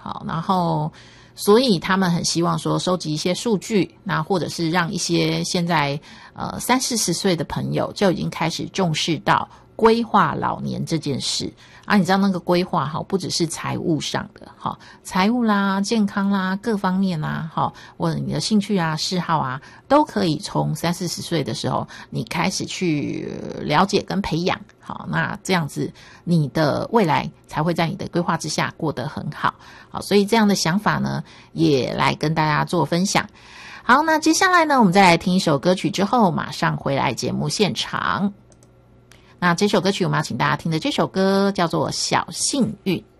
好，然后所以他们很希望说收集一些数据，那或者是让一些现在30-40岁的朋友就已经开始重视到规划老年这件事啊。你知道那个规划不只是财务上的财务啦、健康啦各方面啦或者你的兴趣啊、嗜好啊，都可以从30-40岁的时候你开始去了解跟培养。好，那这样子你的未来才会在你的规划之下过得很好。好，所以这样的想法呢，也来跟大家做分享。好，那接下来呢，我们再来听一首歌曲之后，马上回来节目现场。那这首歌曲我们要请大家听的这首歌叫做《小幸运》。